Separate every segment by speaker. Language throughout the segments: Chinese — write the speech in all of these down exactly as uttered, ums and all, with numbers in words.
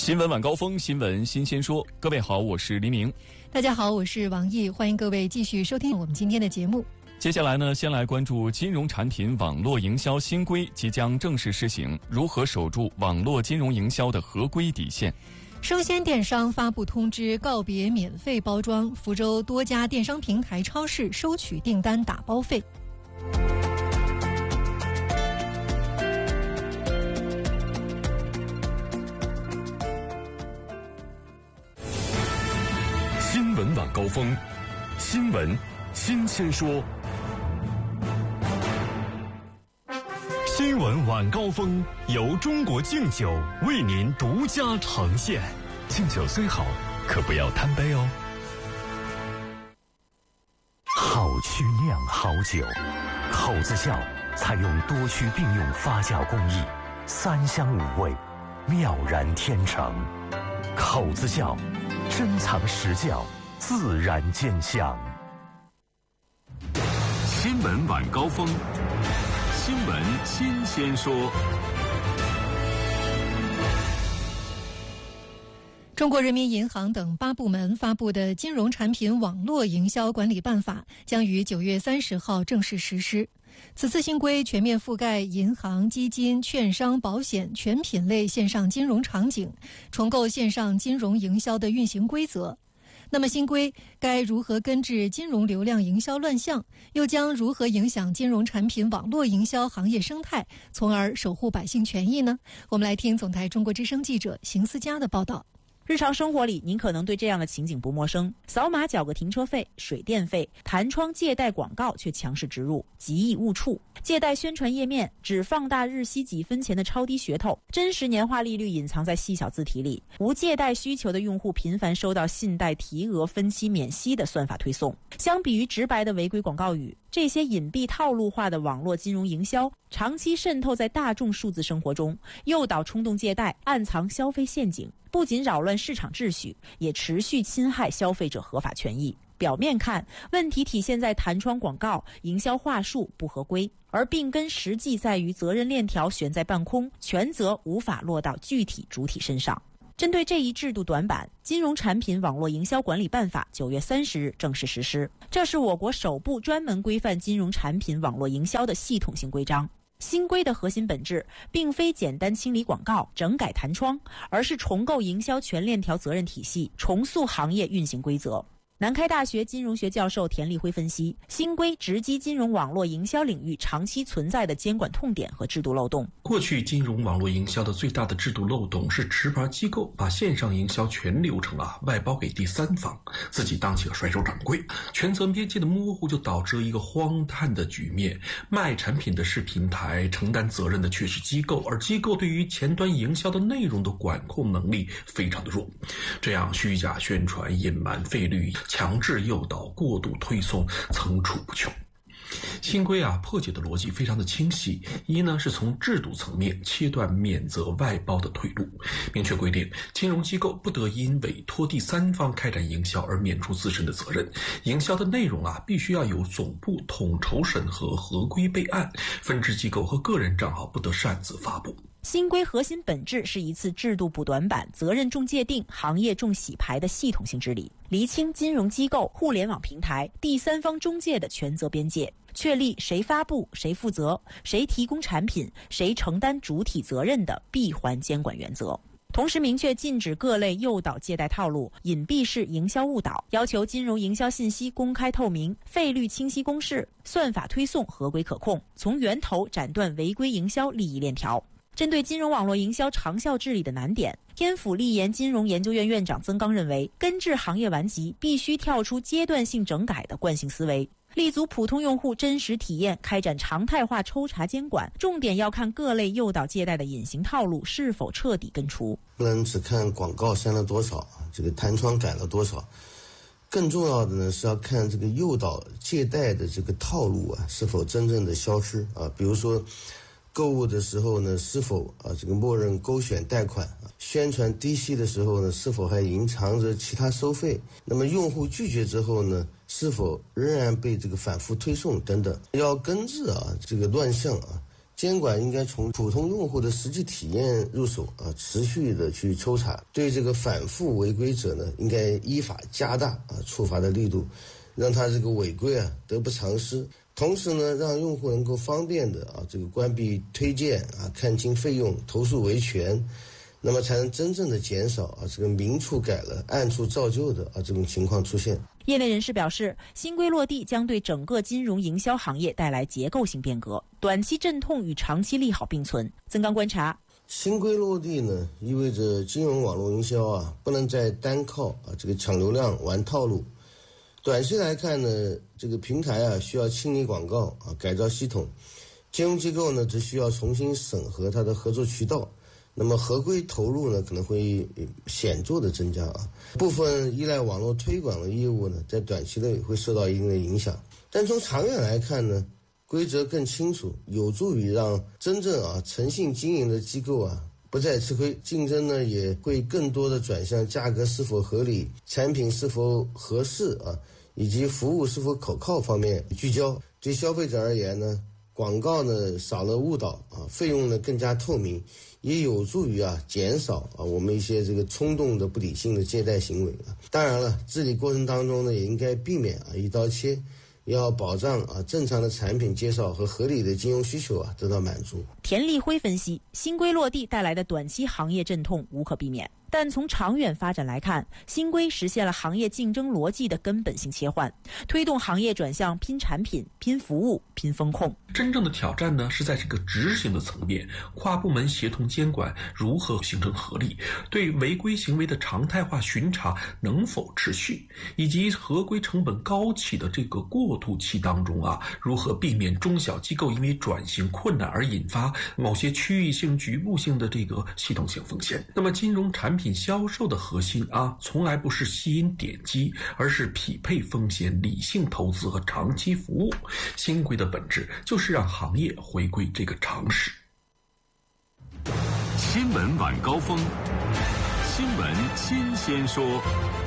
Speaker 1: 新闻晚高峰，新闻新鲜说。各位好，我是黎明。
Speaker 2: 大家好，我是王毅，欢迎各位继续收听我们今天的节目。
Speaker 1: 接下来呢，先来关注金融产品网络营销新规即将正式施行，如何守住网络金融营销的合规底线。
Speaker 2: 生鲜电商发布通知，告别免费包装，福州多家电商平台超市收取订单打包费。
Speaker 3: 新闻晚高峰，新闻新鲜说。新闻晚高峰由中国敬酒为您独家呈现。敬酒虽好，可不要贪杯哦。好曲酿好酒，口子窖采用多区并用发酵工艺，三香五味，妙然天成。口子窖珍藏实窖，自然见香。
Speaker 4: 新闻晚高峰，新闻新鲜说。
Speaker 2: 中国人民银行等八部门发布的《金融产品网络营销管理办法》将于九月三十号正式实施。此次新规全面覆盖银行、基金、券商、保险全品类线上金融场景，重构线上金融营销的运行规则。那么新规该如何根治金融流量营销乱象，又将如何影响金融产品网络营销行业生态，从而守护百姓权益呢？我们来听总台中国之声记者邢思佳的报道。
Speaker 5: 日常生活里，您可能对这样的情景不陌生：扫码缴个停车费、水电费，弹窗借贷广告却强势植入，极易误触。借贷宣传页面只放大日息几分钱的超低噱头，真实年化利率隐藏在细小字体里。无借贷需求的用户频繁收到信贷提额、分期免息的算法推送。相比于直白的违规广告语，这些隐蔽套路化的网络金融营销长期渗透在大众数字生活中，诱导冲动借贷，暗藏消费陷阱，不仅扰乱市场秩序，也持续侵害消费者合法权益。表面看，问题体现在弹窗广告、营销话术不合规，而病根实际在于责任链条悬在半空，权责无法落到具体主体身上。针对这一制度短板，《金融产品网络营销管理办法》九月三十日正式实施，这是我国首部专门规范金融产品网络营销的系统性规章。新规的核心本质并非简单清理广告、整改弹窗，而是重构营销全链条责任体系，重塑行业运行规则。南开大学金融学教授田立辉分析，新规直击金融网络营销领域长期存在的监管痛点和制度漏洞。
Speaker 6: 过去金融网络营销的最大的制度漏洞是持牌机构把线上营销全流程啊外包给第三方，自己当起了甩手掌柜，权责边界的模糊就导致了一个荒诞的局面：卖产品的是平台，承担责任的却是机构，而机构对于前端营销的内容的管控能力非常的弱，这样虚假宣传、隐瞒费率、强制诱导、过度推送层出不穷。新规啊，破解的逻辑非常的清晰。一呢，是从制度层面切断免责外包的退路，明确规定金融机构不得因委托第三方开展营销而免除自身的责任。营销的内容啊，必须要由总部统筹审核、合规备案，分支机构和个人账号不得擅自发布。
Speaker 5: 新规核心本质是一次制度补短板、责任重界定、行业重洗牌的系统性治理，厘清金融机构、互联网平台、第三方中介的权责边界，确立谁发布、谁负责、谁提供产品、谁承担主体责任的闭环监管原则。同时明确禁止各类诱导借贷套路、隐蔽式营销误导，要求金融营销信息公开透明、费率清晰公示、算法推送合规可控，从源头斩断违规营销利益链条。针对金融网络营销长效治理的难点，天府立研金融研究院院长曾刚认为，根治行业顽疾必须跳出阶段性整改的惯性思维，立足普通用户真实体验，开展常态化抽查监管，重点要看各类诱导借贷的隐形套路是否彻底根除。
Speaker 7: 不能只看广告删了多少，这个弹窗改了多少，更重要的呢是要看这个诱导借贷的这个套路啊是否真正的消失啊，比如说购物的时候呢，是否啊这个默认勾选贷款？宣传低息的时候呢，是否还隐藏着其他收费？那么用户拒绝之后呢，是否仍然被这个反复推送等等？要根治啊这个乱象啊， 监管应该从普通用户的实际体验入手啊，持续的去抽查，对这个反复违规者呢，应该依法加大啊处罚的力度，让他这个违规啊得不偿失。同时呢，让用户能够方便的啊这个关闭推荐啊，看清费用，投诉维权，那么才能真正的减少啊这个明处改了暗处照旧的啊这种情况出现。
Speaker 5: 业内人士表示，新规落地将对整个金融营销行业带来结构性变革，短期阵痛与长期利好并存。曾刚观察，
Speaker 7: 新规落地呢，意味着金融网络营销啊不能再单靠啊这个抢流量玩套路。短期来看呢，这个平台啊需要清理广告啊，改造系统；金融机构呢只需要重新审核它的合作渠道。那么合规投入呢可能会显著的增加啊，部分依赖网络推广的业务呢，在短期内会受到一定的影响。但从长远来看呢，规则更清楚，有助于让真正啊诚信经营的机构啊不再吃亏，竞争呢也会更多的转向价格是否合理、产品是否合适啊，以及服务是否可靠方面聚焦。对消费者而言呢，广告呢少了误导啊，费用呢更加透明，也有助于啊减少啊我们一些这个冲动的不理性的借贷行为啊。当然了，治理过程当中呢也应该避免啊一刀切，要保障啊正常的产品介绍和合理的金融需求啊得到满足。
Speaker 5: 田立辉分析，新规落地带来的短期行业阵痛无可避免，但从长远发展来看，新规实现了行业竞争逻辑的根本性切换，推动行业转向拼产品、拼服务、拼风控。
Speaker 6: 真正的挑战呢，是在这个执行的层面，跨部门协同监管如何形成合力，对违规行为的常态化巡查能否持续，以及合规成本高企的这个过渡期当中啊，如何避免中小机构因为转型困难而引发某些区域性、局部性的这个系统性风险。那么金融产品销售的核心啊，从来不是吸引点击，而是匹配风险、理性投资和长期服务。新规的本质就是让行业回归这个常识。
Speaker 4: 新闻晚高峰，新闻新鲜说。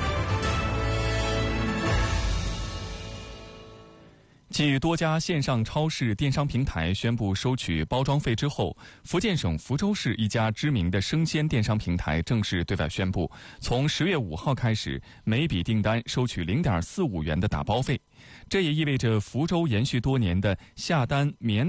Speaker 1: 继多家线上超市电商平台宣布收取包装费之后，福建省福州市一家知名的生鲜电商平台正式对外宣布，从十月五号开始，每笔订单收取零点四五元的打包费。这也意味着福州延续多年的下单免